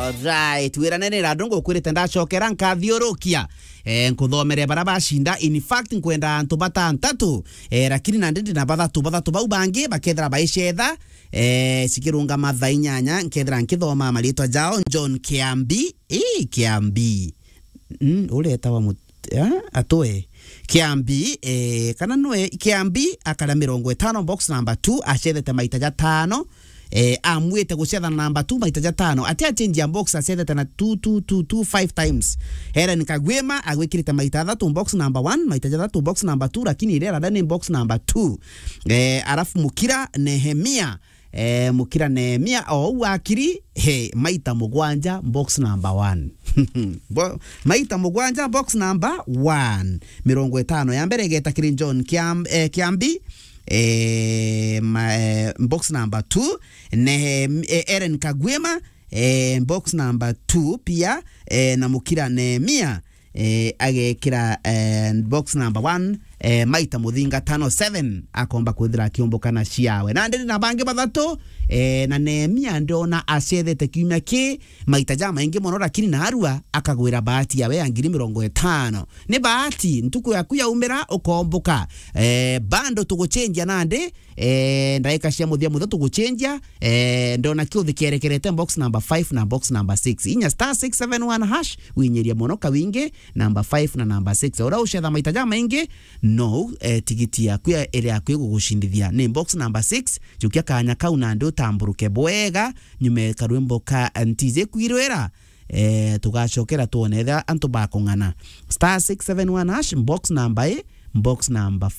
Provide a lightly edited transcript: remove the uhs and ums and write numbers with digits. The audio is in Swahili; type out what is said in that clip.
Alright, wirane radongo kwirite ndacokera nkathiurukia nkuthomere bara bashinda. In fact nkwenda antu batantatu lakini nandi na bathatu bau bangi bakethera baicetha sikirunga matha inyanya nkethera nkithoma maritwa jao. John Kiambi Kiambi ureta wa atoe Kiambi kana noe Kiambi akara 50 box number 2 acethete maita ja 5 amwete gucetha number 2 maita ja 5 atia change ya box acethete na 5 times. Hera nikagwema agwikirite maita 3 box number 1 maita ja 3 box number 2 lakini ile radani box number 2 arafu Mukira Nehemia Mukira Nehemia wakiri maita mugwanja box number 1 maita mugwanja box number 1 50 ya mbere getakiri John Kiambi box number 2 Eren Kagwema box number 2 pia na Mukira Nehemia agekira box number 1 maita muthinga 57 akomba kwithira kiumbukana ciawe na ndiri na bangi bathatu na Nehemia ndona acethete kiumia ki maita ja maingi muno lakini na arua akagwira bahati yawe ya 50 ni bahati ntuku yaku ya umira ukombuka bando tuguchenja nande ndaika cia muthia mutho tuguchenja ndona kiuthi kierekerete box number 5 na box number 6 inya *671 hash winyeria muno kawingi number 5 na number 6 ora ucetha maita ja maingi no tigiti yaku ile yaku gugushindithia ni box number 6 jukia kanya kau na ndo tamburuke bwega nyume karwembo ka ntize kwirwera tugacokera tuone antu bakongana *671 hash box number